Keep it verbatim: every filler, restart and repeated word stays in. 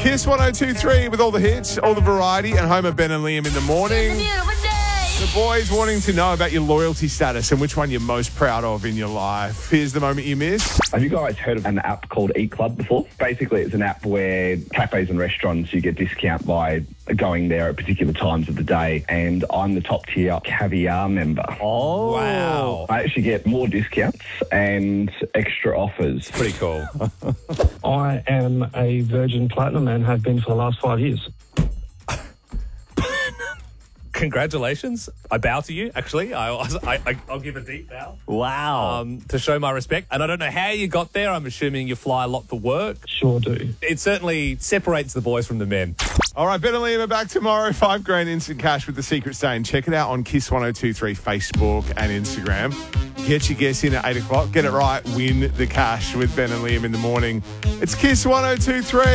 Kiss one oh two three with all the hits, all the variety, and home of Ben and Liam in the morning. The boys wanting to know about your loyalty status and which one you're most proud of in your life. Here's the moment you missed. Have you guys heard of an app called Eat Club before? Basically, it's an app where cafes and restaurants, you get discount by going there at particular times of the day. And I'm the top tier caviar member. Oh, wow. I actually get more discounts and extra offers. Pretty cool. I am a Virgin Platinum and have been for the last five years. Congratulations. I bow to you, actually. I, I, I'll give a deep bow. Wow. Um, to show my respect. And I don't know how you got there. I'm assuming you fly a lot for work. Sure do. It certainly separates the boys from the men. All right, Ben and Liam are back tomorrow. Five grand instant cash with the secret stain. Check it out on Kiss one oh two three Facebook and Instagram. Get your guess in at eight o'clock. Get it right. Win the cash with Ben and Liam in the morning. It's Kiss one oh two three.